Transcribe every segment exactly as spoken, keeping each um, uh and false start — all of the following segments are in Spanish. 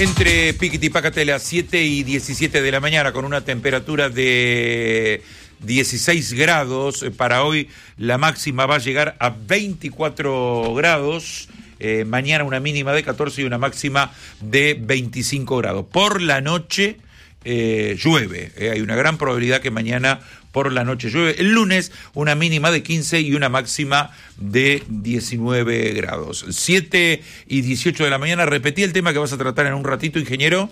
Entre Piquiti y Pácate, las siete y diecisiete de la mañana, con una temperatura de dieciséis grados. Para hoy la máxima va a llegar a veinticuatro grados. Eh, mañana una mínima de catorce y una máxima de veinticinco grados. Por la noche eh, llueve. Eh, hay una gran probabilidad que mañana por la noche llueve. El lunes una mínima de quince y una máxima de diecinueve grados. siete y dieciocho de la mañana. Repetí el tema que vas a tratar en un ratito, ingeniero.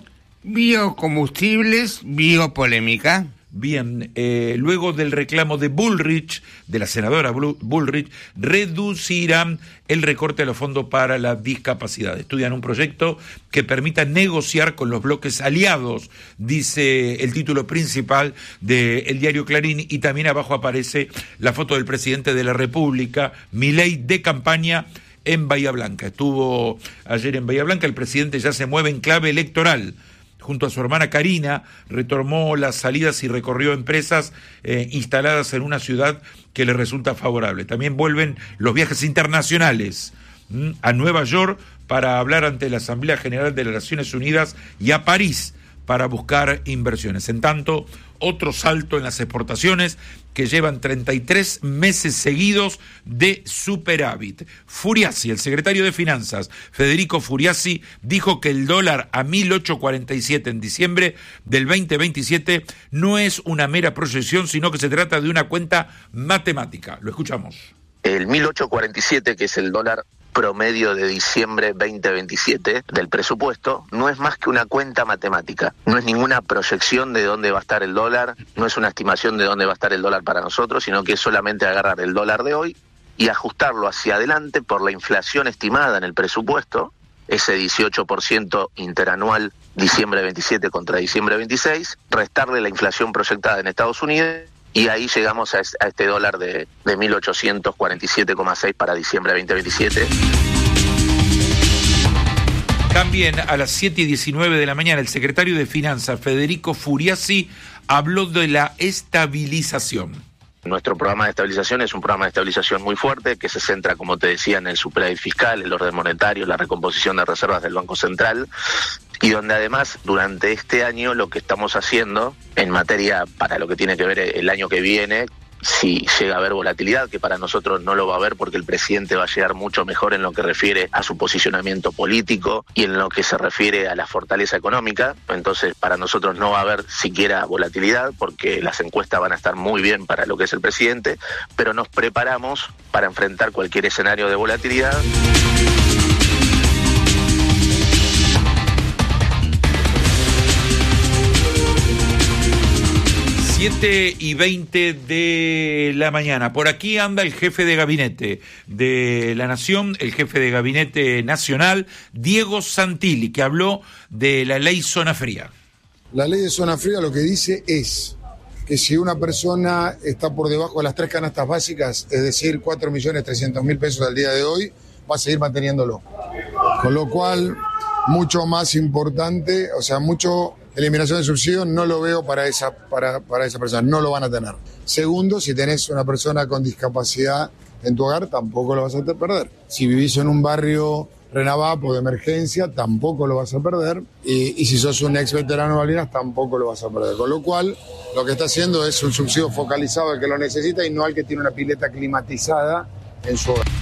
Biocombustibles, biopolémica. Bien, eh, luego del reclamo de Bullrich, de la senadora Bullrich, reducirán el recorte de los fondos para la discapacidad. Estudian un proyecto que permita negociar con los bloques aliados, dice el título principal del diario Clarín, y también abajo aparece la foto del presidente de la República, Milei, de campaña en Bahía Blanca. Estuvo ayer en Bahía Blanca, el presidente ya se mueve en clave electoral. Junto a su hermana Karina, retomó las salidas y recorrió empresas eh, instaladas en una ciudad que le resulta favorable. También vuelven los viajes internacionales ¿m? a Nueva York para hablar ante la Asamblea General de las Naciones Unidas y a París para buscar inversiones. En tanto, otro salto en las exportaciones que llevan treinta y tres meses seguidos de superávit. Furiasi, el secretario de Finanzas, Federico Furiasi, dijo que el dólar a mil ochocientos cuarenta y siete en diciembre del veinte veintisiete no es una mera proyección, sino que se trata de una cuenta matemática. Lo escuchamos. El mil ochocientos cuarenta y siete, que es el dólar promedio de diciembre veinte veintisiete del presupuesto, no es más que una cuenta matemática, no es ninguna proyección de dónde va a estar el dólar, no es una estimación de dónde va a estar el dólar para nosotros, sino que es solamente agarrar el dólar de hoy y ajustarlo hacia adelante por la inflación estimada en el presupuesto, ese dieciocho por ciento interanual diciembre veintisiete contra diciembre veintiséis, restarle la inflación proyectada en Estados Unidos. Y ahí llegamos a este dólar de, de mil ochocientos cuarenta y siete coma seis para diciembre veinte veintisiete. También a las siete y diecinueve de la mañana, el secretario de Finanzas, Federico Furiasi, habló de la estabilización. Nuestro programa de estabilización es un programa de estabilización muy fuerte que se centra, como te decía, en el superávit fiscal, el orden monetario, la recomposición de reservas del Banco Central, y donde además durante este año lo que estamos haciendo en materia para lo que tiene que ver el año que viene, si llega a haber volatilidad, que para nosotros no lo va a haber porque el presidente va a llegar mucho mejor en lo que refiere a su posicionamiento político y en lo que se refiere a la fortaleza económica, entonces para nosotros no va a haber siquiera volatilidad porque las encuestas van a estar muy bien para lo que es el presidente, pero nos preparamos para enfrentar cualquier escenario de volatilidad. siete y veinte de la mañana. Por aquí anda el jefe de gabinete de la Nación, el jefe de gabinete nacional, Diego Santilli, que habló de la ley Zona Fría. La ley de Zona Fría lo que dice es que si una persona está por debajo de las tres canastas básicas, es decir, cuatro millones trescientos mil pesos al día de hoy, va a seguir manteniéndolo. Con lo cual, mucho más importante, o sea, mucho... eliminación de subsidios no lo veo para esa, para, para esa persona, no lo van a tener. Segundo, si tenés una persona con discapacidad en tu hogar, tampoco lo vas a perder. Si vivís en un barrio Renavap o de emergencia, tampoco lo vas a perder. Y, y si sos un ex veterano de Malvinas, tampoco lo vas a perder. Con lo cual, lo que está haciendo es un subsidio focalizado al que lo necesita y no al que tiene una pileta climatizada en su hogar.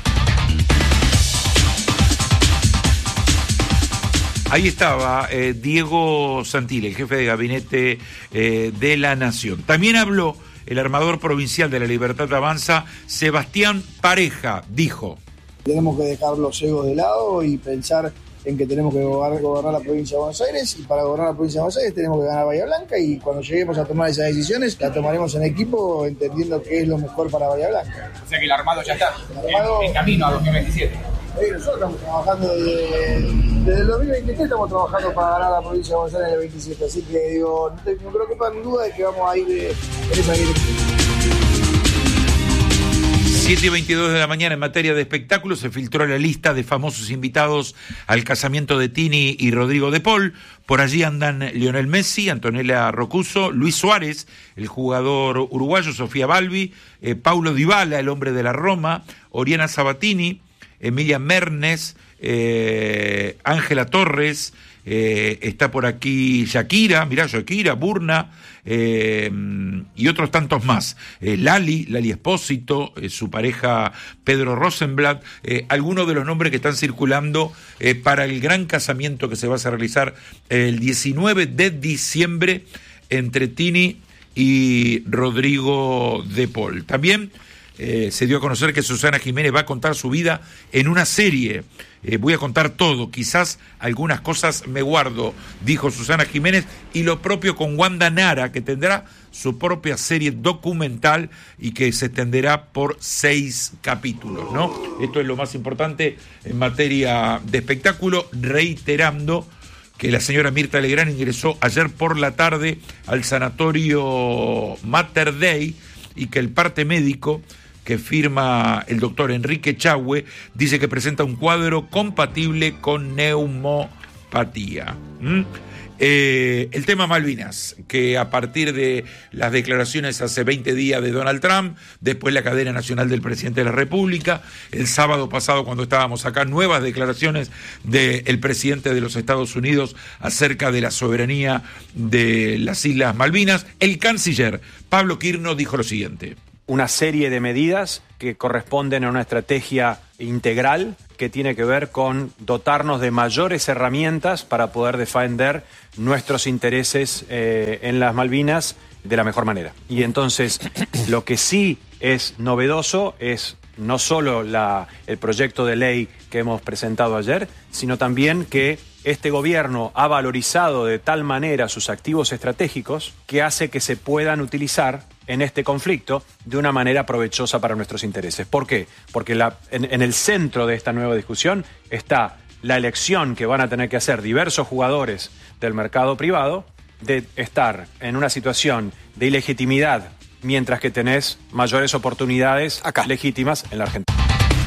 Ahí estaba eh, Diego Santilli, el jefe de gabinete eh, de la Nación. También habló el armador provincial de la Libertad Avanza, Sebastián Pareja, dijo: tenemos que dejar los egos de lado y pensar en que tenemos que gobernar, gobernar la provincia de Buenos Aires, y para gobernar la provincia de Buenos Aires tenemos que ganar Bahía Blanca, y cuando lleguemos a tomar esas decisiones las tomaremos en equipo entendiendo qué es lo mejor para Bahía Blanca. O sea que el armado ya está armado, en, en camino a dos mil veintisiete. Sí, nosotros estamos trabajando desde, desde el dos mil veintitrés, estamos trabajando para ganar la provincia de Buenos Aires en el veintisiete, así que digo, no, te, no creo que pongan duda de que vamos a ir de, en esa dirección. siete y veintidós de la mañana. En materia de espectáculos, se filtró la lista de famosos invitados al casamiento de Tini y Rodrigo de Paul. Por allí andan Lionel Messi, Antonella Roccuzzo, Luis Suárez, el jugador uruguayo, Sofía Balbi, eh, Paulo Dybala, el hombre de la Roma, Oriana Sabatini, Emilia Mernes, eh, Ángela Torres, eh, está por aquí Shakira, mirá, Shakira, Burna, eh, y otros tantos más. Eh, Lali, Lali Espósito, eh, su pareja Pedro Rosenblatt, eh, algunos de los nombres que están circulando eh, para el gran casamiento que se va a realizar el diecinueve de diciembre entre Tini y Rodrigo de Paul. También eh, se dio a conocer que Susana Jiménez va a contar su vida en una serie. Eh, voy a contar todo, quizás algunas cosas me guardo, dijo Susana Jiménez, y lo propio con Wanda Nara, que tendrá su propia serie documental y que se extenderá por seis capítulos, ¿no? Esto es lo más importante en materia de espectáculo, reiterando que la señora Mirta Legrand ingresó ayer por la tarde al sanatorio Mater Dei y que el parte médico que firma el doctor Enrique Chahue dice que presenta un cuadro compatible con neumopatía. ¿Mm? Eh, el tema Malvinas, que a partir de las declaraciones hace veinte días de Donald Trump, después la cadena nacional del presidente de la República, el sábado pasado cuando estábamos acá, nuevas declaraciones del presidente de los Estados Unidos acerca de la soberanía de las Islas Malvinas, el canciller Pablo Quirno dijo lo siguiente. Una serie de medidas que corresponden a una estrategia integral que tiene que ver con dotarnos de mayores herramientas para poder defender nuestros intereses eh, en las Malvinas de la mejor manera. Y entonces, lo que sí es novedoso es no solo la, el proyecto de ley que hemos presentado ayer, sino también que este gobierno ha valorizado de tal manera sus activos estratégicos que hace que se puedan utilizar en este conflicto de una manera provechosa para nuestros intereses. ¿Por qué? Porque la, en, en el centro de esta nueva discusión está la elección que van a tener que hacer diversos jugadores del mercado privado de estar en una situación de ilegitimidad mientras que tenés mayores oportunidades acá legítimas en la Argentina.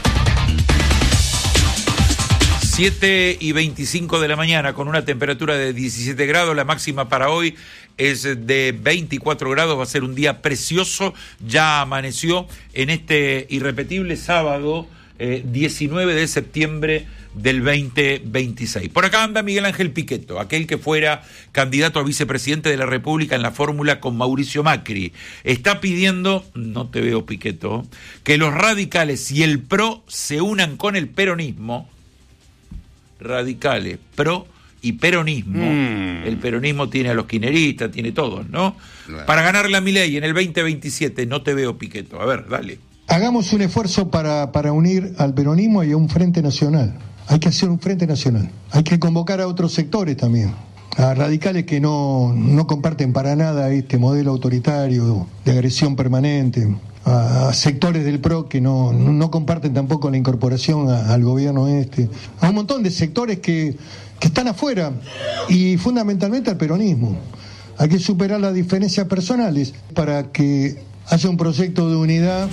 siete y veinticinco de la mañana con una temperatura de diecisiete grados, la máxima para hoy es de veinticuatro grados, va a ser un día precioso, ya amaneció en este irrepetible sábado eh, diecinueve de septiembre del veinte veintiséis. Por acá anda Miguel Ángel Pichetto, aquel que fuera candidato a vicepresidente de la República en la fórmula con Mauricio Macri. Está pidiendo, no te veo Pichetto, que los radicales y el PRO se unan con el peronismo. Radicales, PRO y peronismo. Mm. El peronismo tiene a los kirchneristas, tiene todos, ¿no? Bueno. Para ganarle a Milei en el veinte veintisiete, no te veo Pichetto. A ver, dale. Hagamos un esfuerzo para, para unir al peronismo y a un frente nacional. Hay que hacer un frente nacional. Hay que convocar a otros sectores también. A radicales que no, no comparten para nada este modelo autoritario de agresión permanente. A sectores del PRO que no, no comparten tampoco la incorporación a, al gobierno este, a un montón de sectores que, que están afuera y fundamentalmente al peronismo. Hay que superar las diferencias personales para que haya un proyecto de unidad.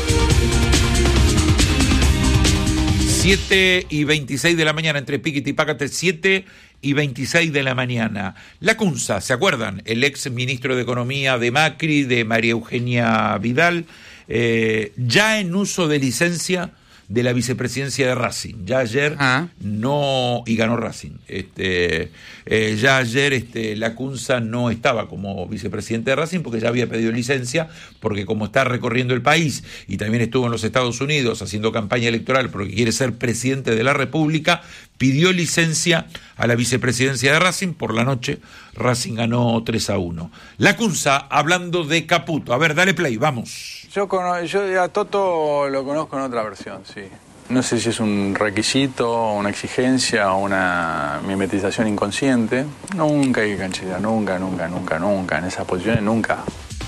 siete y veintiséis de la mañana entre Piquete y Pácate, siete y veintiséis de la mañana. La Cunza, ¿se acuerdan? El ex ministro de Economía de Macri, de María Eugenia Vidal, eh, ya en uso de licencia de la vicepresidencia de Racing. Ya ayer ah. no, y ganó Racing. Este, eh, ya ayer este, la Cunza no estaba como vicepresidente de Racing porque ya había pedido licencia, porque como está recorriendo el país y también estuvo en los Estados Unidos haciendo campaña electoral porque quiere ser presidente de la República, pidió licencia a la vicepresidencia de Racing. Por la noche Racing ganó tres a uno. La Cunza hablando de Caputo. A ver, dale play, vamos. Yo, cono- yo a Toto lo conozco en otra versión, sí. No sé si es un requisito, una exigencia o una mimetización inconsciente. Nunca hay que cancherear, nunca, nunca, nunca, nunca. En esas posiciones, nunca.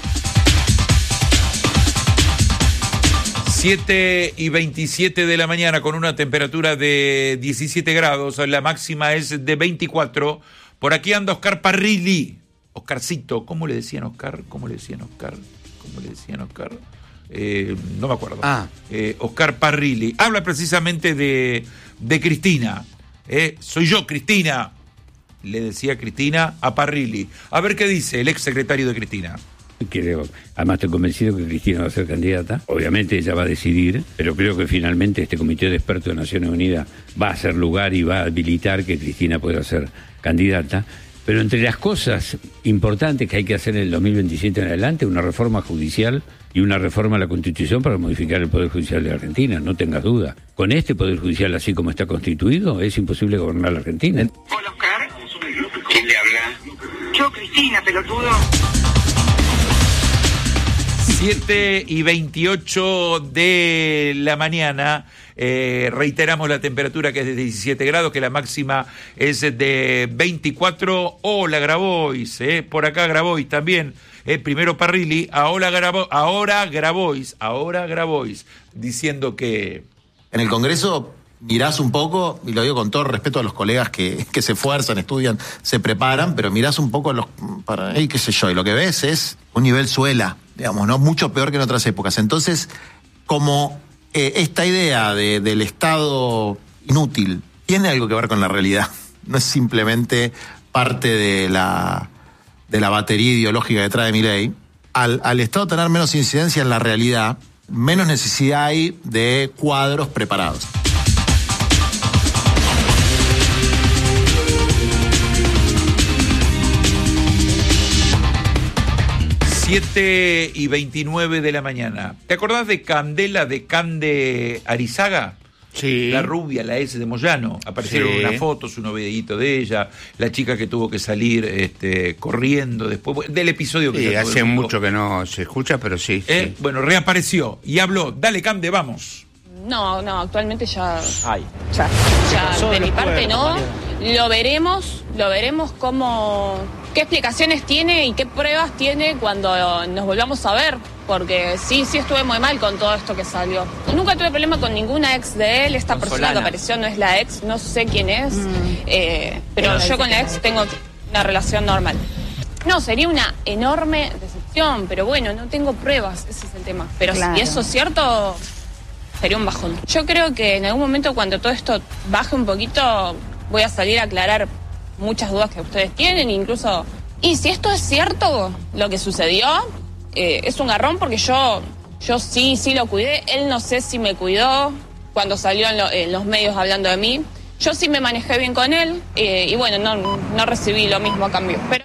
siete y veintisiete de la mañana con una temperatura de diecisiete grados. La máxima es de veinticuatro. Por aquí anda Oscar Parrilli. Oscarcito, ¿cómo le decían Oscar? ¿Cómo le decían Oscar? ¿Cómo le decían Oscar? Eh, no me acuerdo. Ah. Eh, Oscar Parrilli. Habla precisamente de, de Cristina. Eh, soy yo, Cristina. Le decía Cristina a Parrilli. A ver qué dice el ex secretario de Cristina. Creo, además estoy convencido que Cristina va a ser candidata. Obviamente ella va a decidir, pero creo que finalmente este comité de expertos de Naciones Unidas va a hacer lugar y va a habilitar que Cristina pueda ser candidata. Pero entre las cosas importantes que hay que hacer en el dos mil veintisiete en adelante, una reforma judicial y una reforma a la Constitución para modificar el Poder Judicial de Argentina, no tengas duda. Con este Poder Judicial así como está constituido, es imposible gobernar la Argentina. Hola, Oscar. ¿Quién le habla? Yo, Cristina, pelotudo. siete y veintiocho de la mañana. Eh, reiteramos la temperatura, que es de diecisiete grados, que la máxima es de veinticuatro. Hola Grabois, eh, por acá Grabois también, eh, primero Parrilli, ahora Grabois, ahora Grabois, ahora Grabois, diciendo que... En el Congreso mirás un poco, y lo digo con todo respeto a los colegas que, que se esfuerzan, estudian, se preparan, pero mirás un poco a los, para, hey, qué sé yo, y lo que ves es un nivel suela, digamos, ¿no? Mucho peor que en otras épocas. Entonces, como eh, esta idea de, del Estado inútil tiene algo que ver con la realidad, no es simplemente parte de la, de la batería ideológica que trae Milei, al, al Estado tener menos incidencia en la realidad, menos necesidad hay de cuadros preparados. siete y veintinueve de la mañana. ¿Te acordás de Candela, de Cande Arizaga? Sí. La rubia, la S de Moyano. Aparecieron Sí. unas fotos, unos videitos de ella, la chica que tuvo que salir este, corriendo después del episodio que Sí, ya todo hace el mundo- mucho que no se escucha, pero sí. Eh, sí. Bueno, reapareció y habló. Dale, Cande, vamos. No, no, actualmente ya, Ay. ya, ya cansó de de mi los parte cuernos, no. Mariana. Lo veremos, lo veremos cómo, qué explicaciones tiene y qué pruebas tiene cuando nos volvamos a ver, porque sí, sí estuve muy mal con todo esto que salió. Nunca tuve problema con ninguna ex de él, esta Con persona Solana. que apareció no es la ex, no sé quién es, eh, pero Bueno, yo con la ex tengo una relación normal. No, sería una enorme decepción, pero bueno, no tengo pruebas, ese es el tema. Pero Claro. si eso es cierto, sería un bajón. Yo creo que en algún momento, cuando todo esto baje un poquito, voy a salir a aclarar muchas dudas que ustedes tienen, incluso... Y si esto es cierto, lo que sucedió, eh, es un garrón, porque yo, yo sí, sí lo cuidé. Él no sé si me cuidó cuando salió en, lo- en los medios hablando de mí. Yo sí me manejé bien con él, eh, y bueno, no, no recibí lo mismo a cambio. Pero...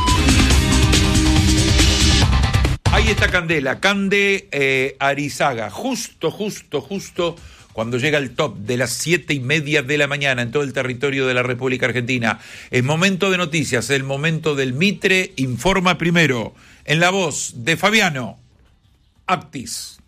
Ahí está Candela, Cande eh, Arizaga, justo, justo, justo cuando llega el top de las siete y media de la mañana en todo el territorio de la República Argentina. Es momento de noticias, el momento del Mitre Informa Primero, en la voz de Fabiano Aptis.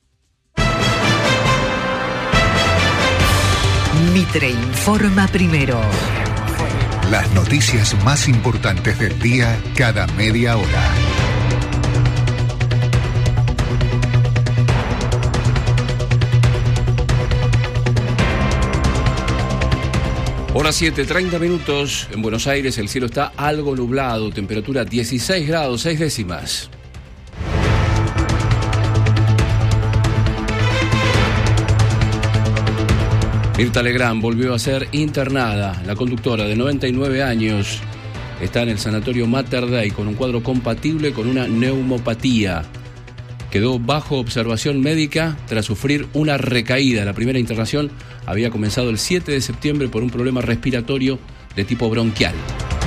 Mitre Informa Primero. Las noticias más importantes del día cada media hora. Hora siete, treinta minutos. En Buenos Aires el cielo está algo nublado, temperatura dieciséis grados, seis décimas. Mirta Legrand volvió a ser internada. La conductora de noventa y nueve años está en el sanatorio Mater Dei con un cuadro compatible con una neumopatía. Quedó bajo observación médica tras sufrir una recaída. La primera internación había comenzado el siete de septiembre por un problema respiratorio de tipo bronquial.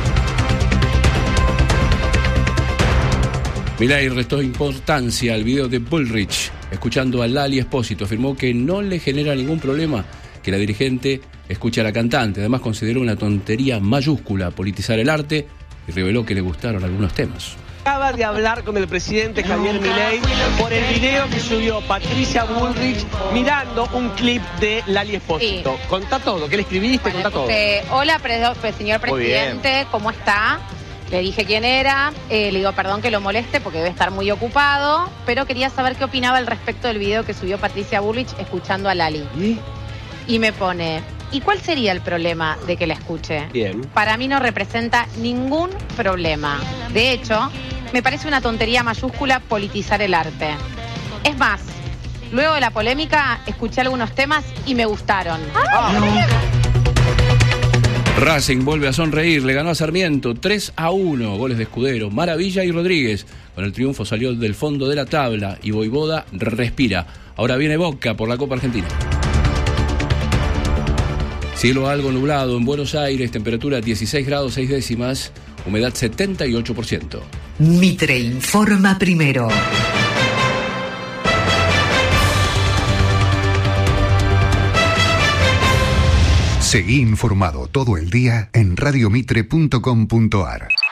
Milei restó importancia al video de Bullrich. Escuchando a Lali Espósito, afirmó que no le genera ningún problema que la dirigente escuche a la cantante. Además, consideró una tontería mayúscula politizar el arte y reveló que le gustaron algunos temas. Acaba de hablar con el presidente Javier Milei por el video que subió Patricia Bullrich mirando un clip de Lali Espósito. Sí. Contá todo, ¿qué le escribiste? Contá todo. Eh, hola, pre- pre- señor Muy bien. presidente, ¿cómo está? Le dije quién era, eh, le digo perdón que lo moleste porque debe estar muy ocupado, pero quería saber qué opinaba al respecto del video que subió Patricia Bullrich escuchando a Lali. ¿Y? Y me pone, ¿y cuál sería el problema de que la escuche? Bien. Para mí no representa ningún problema. De hecho, me parece una tontería mayúscula politizar el arte. Es más, luego de la polémica, escuché algunos temas y me gustaron. Racing vuelve a sonreír, le ganó a Sarmiento tres a uno, goles de Escudero, Maravilla y Rodríguez. Con el triunfo salió del fondo de la tabla y Voivoda respira. Ahora viene Boca por la Copa Argentina. Cielo algo nublado en Buenos Aires, temperatura dieciséis grados seis décimas, humedad setenta y ocho por ciento. Mitre informa primero. Seguí informado todo el día en radiomitre punto com punto ar.